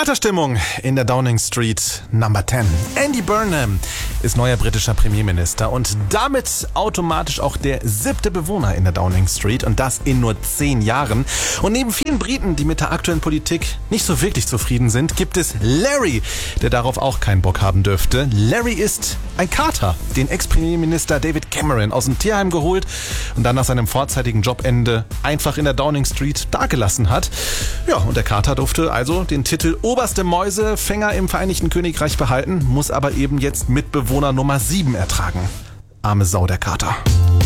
Katerstimmung in der Downing Street Number 10. Andy Burnham ist neuer britischer Premierminister und damit automatisch auch der 7. Bewohner in der Downing Street und das in nur 10 Jahren. Und neben vielen Briten, die mit der aktuellen Politik nicht so wirklich zufrieden sind, gibt es Larry, der darauf auch keinen Bock haben dürfte. Larry ist ein Kater, den Ex-Premierminister David Cameron aus dem Tierheim geholt und dann nach seinem vorzeitigen Jobende einfach in der Downing Street dagelassen hat. Ja, und der Kater durfte also den Titel oberste Mäusefänger im Vereinigten Königreich behalten, muss aber eben jetzt Mitbewohner Nummer 7 ertragen. Arme Sau, der Kater.